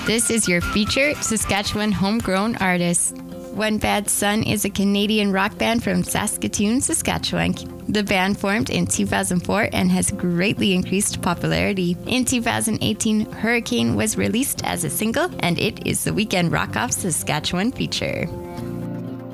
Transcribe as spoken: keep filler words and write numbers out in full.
This is your featured Saskatchewan homegrown artist. One Bad Son is a Canadian rock band from Saskatoon, Saskatchewan. The band formed in two thousand four and has greatly increased popularity. In two thousand eighteen, Hurricane was released as a single, and it is the Weekend Rock Off Saskatchewan feature.